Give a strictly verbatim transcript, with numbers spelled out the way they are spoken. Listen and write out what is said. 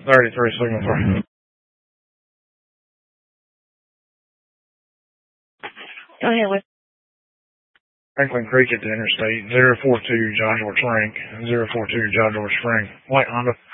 thirty-three, signal three. Go ahead with Franklin Creek at the interstate, zero four two John George Frank, zero four two John George Frank, white Honda.